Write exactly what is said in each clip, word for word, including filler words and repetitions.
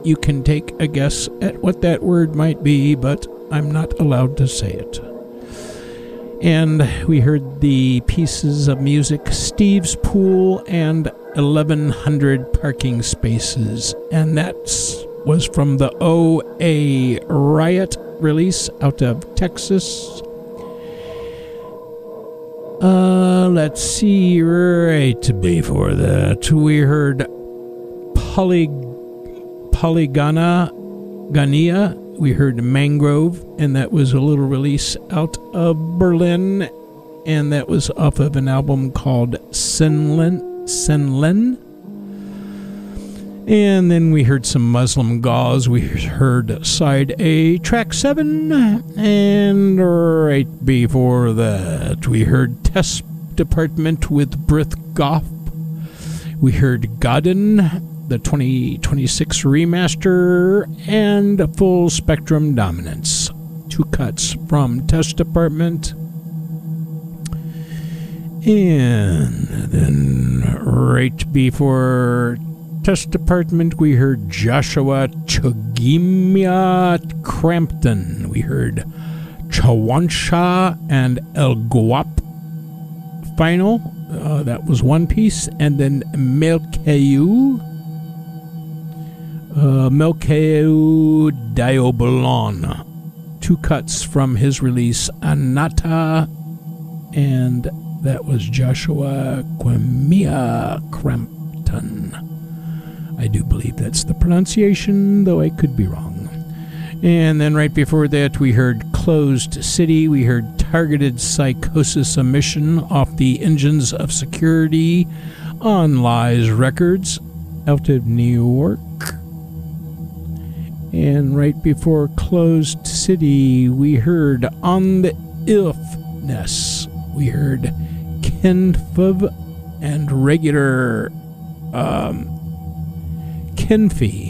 You can take a guess at what that word might be, but I'm not allowed to say it. And we heard the pieces of music, Steve's Pool and eleven hundred Parking Spaces. And that was from the O A Riot release out of Texas. Uh, let's see, right before that, we heard Poly, Polygona, Gania. We heard Mangrove, and that was a little release out of Berlin, and that was off of an album called Senlen. Senlen. And then we heard some Muslim Gauze. We heard Side A, Track seven. And right before that, we heard Test Department with Brith Goff. We heard Godden, the twenty twenty-six remaster, and Full Spectrum Dominance. Two cuts from Test Department. And then right before Test Department, we heard Joshua Chogimia Crampton. We heard Chawansha and El Guap Final. Uh, that was one piece. And then Melkeu. Uh, Melkeu Diobolon. Two cuts from his release, Anata. And that was Joshua Quemia Crampton. I do believe that's the pronunciation, though I could be wrong. And then right before that, we heard Closed City. We heard Targeted Psychosis Emission off the Engines of Security on Lies Records out of New York. And right before Closed City, we heard On the Ilfness. We heard Kenfub and Regular um, Kenfi.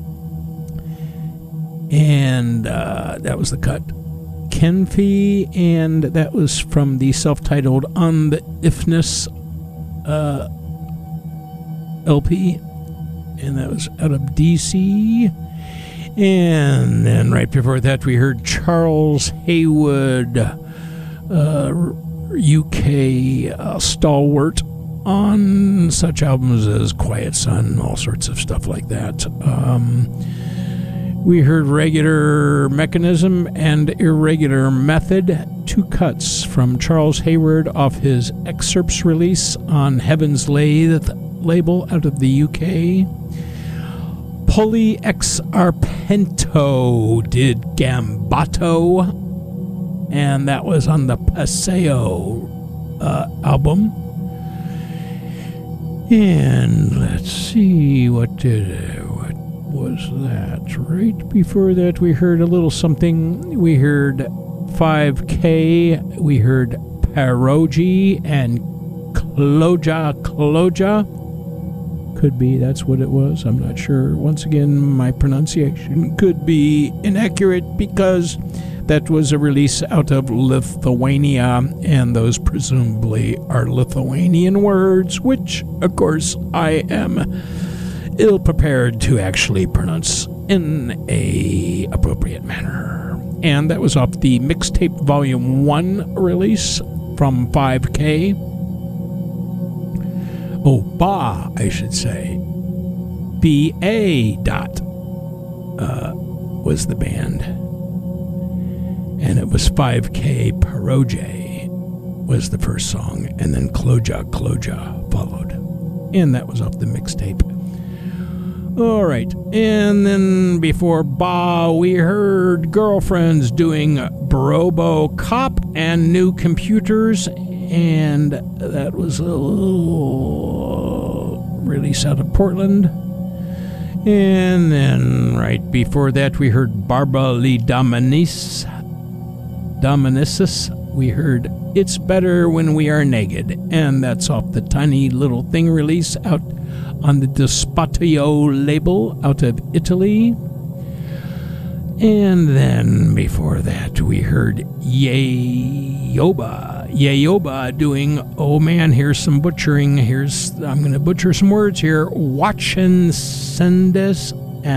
And uh, that was the cut. Kenfi, and that was from the self-titled On the Ifness uh, L P. And that was out of D C. And then right before that, we heard Charles Haywood, uh, U K uh, stalwart on such albums as Quiet Sun, all sorts of stuff like that. Um, we heard Regular Mechanism and Irregular Method, two cuts from Charles Hayward off his Excerpts release on Heaven's Lathe label out of the U K. Poly X Arpento did Gambato, and that was on the Paseo uh, album. And let's see, what did what was that? Right before that, we heard a little something. We heard five K. We heard Paroji and Kloja Kloja. Could be that's what it was. I'm not sure. Once again, my pronunciation could be inaccurate because that was a release out of Lithuania, and those presumably are Lithuanian words, which, of course, I am ill-prepared to actually pronounce in a appropriate manner. And that was off the Mixtape Volume one release from five K. Oh, Ba, I should say. B A dot uh, was the band. And it was five K Paroje was the first song, and then Kloja Kloja followed. And that was off the mixtape. All right, and then before Ba, we heard Girlfriends doing Brobo Cop and New Computers, and that was a little release out of Portland. And then right before that, we heard Barbara Lee Dominicis. Dominicis. We heard It's Better When We Are Naked, and that's off the Tiny Little Thing release out on the Despotio label out of Italy. And then before that, we heard Yayoba. Yayoba doing, oh man, here's some butchering. Here's, I'm going to butcher some words here. Watchensendes